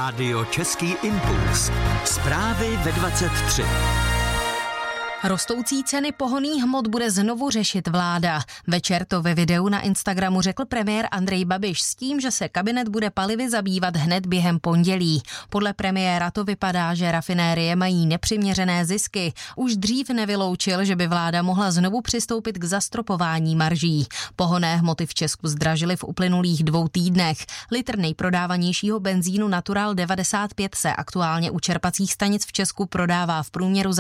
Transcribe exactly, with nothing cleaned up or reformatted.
Rádio Český impuls. Zprávy ve dvacet tři. Rostoucí ceny pohonných hmot bude znovu řešit vláda. Večer to ve videu na Instagramu řekl premiér Andrej Babiš s tím, že se kabinet bude palivy zabývat hned během pondělí. Podle premiéra to vypadá, že rafinérie mají nepřiměřené zisky. Už dřív nevyloučil, že by vláda mohla znovu přistoupit k zastropování marží. Pohonné hmoty v Česku zdražily v uplynulých dvou týdnech. Litr nejprodávanějšího benzínu Natural devadesát pět se aktuálně u čerpacích stanic v Česku prodává v průměru za